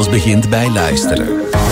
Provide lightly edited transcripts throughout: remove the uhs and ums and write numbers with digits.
Alles begint bij luisteren.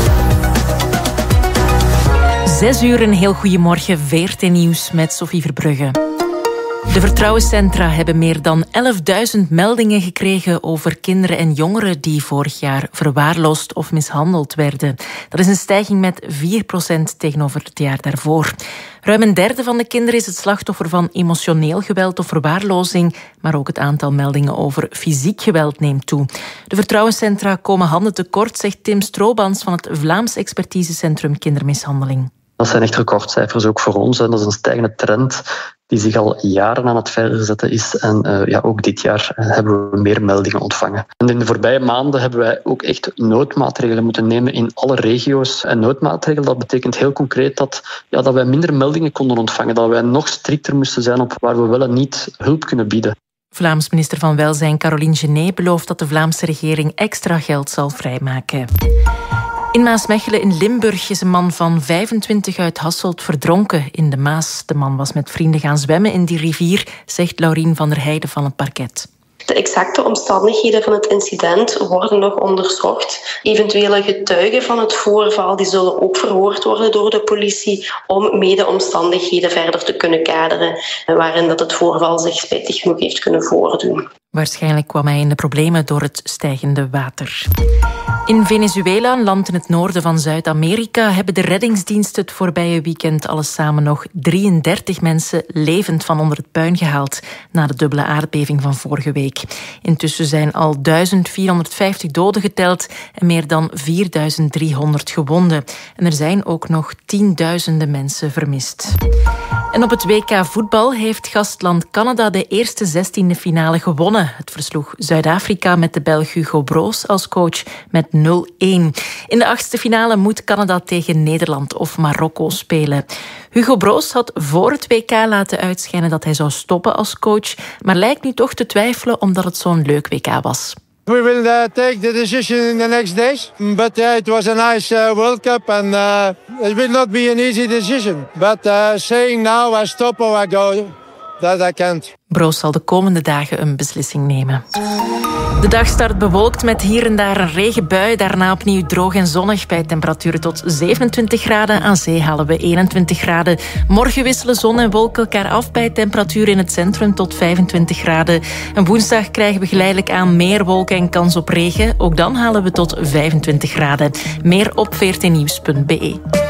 6 uur, een heel goeiemorgen. VRT Nieuws met Sophie Verbrugge. De vertrouwenscentra hebben meer dan 11.000 meldingen gekregen over kinderen en jongeren die vorig jaar verwaarloosd of mishandeld werden. Dat is een stijging met 4% tegenover het jaar daarvoor. Ruim een derde van de kinderen is het slachtoffer van emotioneel geweld of verwaarlozing, maar ook het aantal meldingen over fysiek geweld neemt toe. De vertrouwenscentra komen handen tekort, zegt Tim Stroobans van het Vlaams Expertisecentrum Kindermishandeling. Dat zijn echt recordcijfers ook voor ons. En dat is een stijgende trend die zich al jaren aan het verzetten is. En ook dit jaar hebben we meer meldingen ontvangen. En in de voorbije maanden hebben wij ook echt noodmaatregelen moeten nemen in alle regio's. En noodmaatregelen, dat betekent heel concreet dat wij minder meldingen konden ontvangen. Dat wij nog strikter moesten zijn op waar we wel en niet hulp kunnen bieden. Vlaams minister van Welzijn Caroline Genet belooft dat de Vlaamse regering extra geld zal vrijmaken. In Maasmechelen in Limburg is een man van 25 uit Hasselt verdronken in de Maas. De man was met vrienden gaan zwemmen in die rivier, zegt Laurien van der Heijden van het parket. De exacte omstandigheden van het incident worden nog onderzocht. Eventuele getuigen van het voorval die zullen ook verhoord worden door de politie om mede omstandigheden verder te kunnen kaderen waarin dat het voorval zich spijtig genoeg heeft kunnen voordoen. Waarschijnlijk kwam hij in de problemen door het stijgende water. In Venezuela, een land in het noorden van Zuid-Amerika, hebben de reddingsdiensten het voorbije weekend alles samen nog 33 mensen levend van onder het puin gehaald na de dubbele aardbeving van vorige week. Intussen zijn al 1450 doden geteld en meer dan 4300 gewonden. En er zijn ook nog tienduizenden mensen vermist. En op het WK voetbal heeft gastland Canada de eerste 16e finale gewonnen. Het versloeg Zuid-Afrika met de Belg Hugo Broos als coach met 0-1. In de 8e finale moet Canada tegen Nederland of Marokko spelen. Hugo Broos had voor het WK laten uitschijnen dat hij zou stoppen als coach, maar lijkt nu toch te twijfelen omdat het zo'n leuk WK was. We will take the decision in the next days. But it was a nice World Cup and it will not be an easy decision. But saying now I stop or I go, that I can't. Broos zal de komende dagen een beslissing nemen. De dag start bewolkt met hier en daar een regenbui. Daarna opnieuw droog en zonnig bij temperaturen tot 27 graden. Aan zee halen we 21 graden. Morgen wisselen zon en wolken elkaar af bij temperaturen in het centrum tot 25 graden. En woensdag krijgen we geleidelijk aan meer wolken en kans op regen. Ook dan halen we tot 25 graden. Meer op vrtnieuws.be.